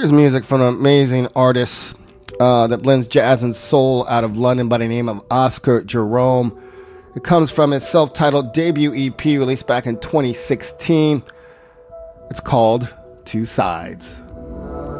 Here's music from an amazing artist that blends jazz and soul out of London by the name of Oscar Jerome. It comes from his self-titled debut EP released back in 2016. It's called Two Sides.